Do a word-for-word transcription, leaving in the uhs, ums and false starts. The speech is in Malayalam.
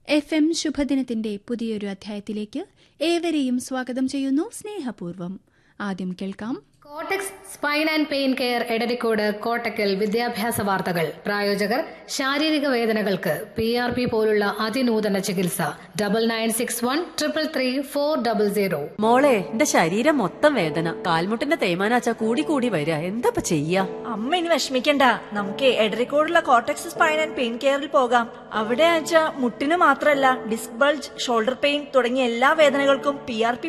എഫ് എം ശുഭദിനത്തിന്റെ പുതിയൊരു അധ്യായത്തിലേക്ക് ഏവരെയും സ്വാഗതം ചെയ്യുന്നു സ്നേഹപൂർവ്വം. ആദ്യം കേൾക്കാം കോട്ടക്സ് spine and pain care Edarikode Kottakkal വിദ്യാഭ്യാസ വാർത്തകൾ. പ്രായോജകർ ശാരീരിക വേദനകൾക്ക് പി ആർ പി പോലുള്ള അതിനൂതന ചികിത്സ. Double nine six one triple three four double zero. മോളെ, എന്റെ ശരീരം മൊത്തം വേദന, കാൽമുട്ടിന്റെ തേയ്മാനാച്ച കൂടി കൂടി വരിക. എന്താ ചെയ്യാ? അമ്മ ഇനി വിഷമിക്കണ്ട, നമുക്ക് എടരിക്കോടുള്ള കോട്ടക്സ് സ്പൈൻ ആൻഡ് പെയിൻ കെയറിൽ പോകാം. അവിടെ ആച്ച മുട്ടിന് മാത്രല്ല ഡിസ്ക് ബൾജ്, ഷോൾഡർ പെയിൻ തുടങ്ങിയ എല്ലാ വേദനകൾക്കും പി ആർ പി